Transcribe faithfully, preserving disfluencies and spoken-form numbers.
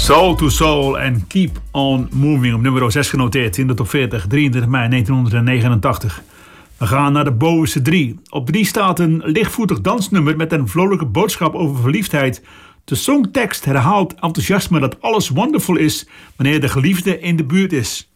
Soul to Soul en Keep on Moving op nummer zes genoteerd in de top veertig, drieëntwintig mei negentien negenentachtig. We gaan naar de bovenste drie. Op drie staat een lichtvoetig dansnummer met een vrolijke boodschap over verliefdheid. De songtekst herhaalt enthousiasme dat alles wonderful is wanneer de geliefde in de buurt is.